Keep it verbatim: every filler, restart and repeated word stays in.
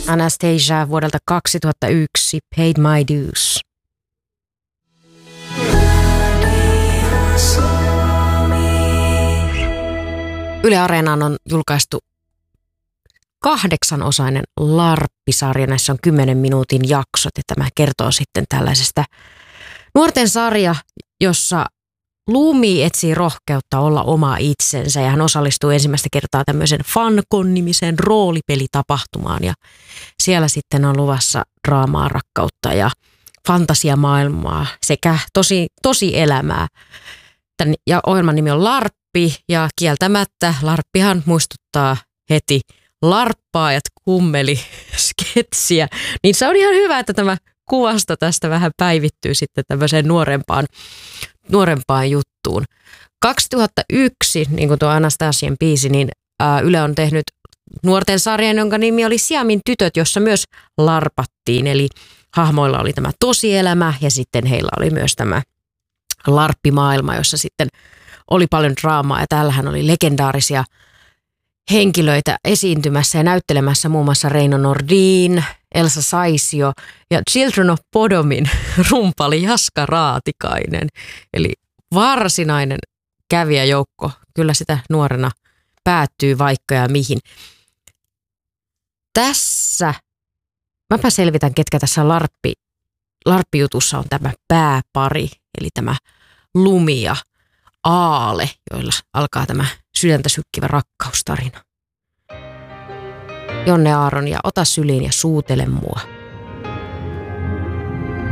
Anastasia vuodelta kaksituhattayksi, Paid My Dues. Yle Areenaan on julkaistu kahdeksanosainen Larppi-sarja. Näissä on kymmenen minuutin jaksot ja tämä kertoo sitten tällaisesta nuorten sarja, jossa Lumi etsii rohkeutta olla oma itsensä ja hän osallistuu ensimmäistä kertaa tämmöisen FanCon-nimiseen roolipelitapahtumaan ja siellä sitten on luvassa draamaa, rakkautta ja fantasiamaailmaa sekä tosi, tosi elämää. Tän, ja ohjelman nimi on Larppi ja kieltämättä Larppihan muistuttaa heti larppaajat kummeli sketsiä, niin se on ihan hyvä, että tämä kuvasto tästä vähän päivittyy sitten tämmöiseen nuorempaan, nuorempaan juttuun. kaksituhattayksi, niin kuin tuo Anastasian biisi, niin ää, Yle on tehnyt nuorten sarjan, jonka nimi oli Siamin tytöt, jossa myös larpattiin. Eli hahmoilla oli tämä tosielämä ja sitten heillä oli myös tämä larppimaailma, jossa sitten oli paljon draamaa ja täällähän oli legendaarisia henkilöitä esiintymässä ja näyttelemässä muun muassa Reino Nordin, Elsa Saisio ja Children of Bodomin rumpali Jaska Raatikainen. Eli varsinainen kävijäjoukko, kyllä sitä nuorena päättyy vaikka ja mihin. Tässä, mäpä selvitän ketkä tässä Larppi, Larppijutussa on tämä pääpari, eli tämä Lumi ja Aale, joilla alkaa tämä sydäntä sykkivä rakkaustarina. Jonne Aaron ja Ota syliin ja suutele mua.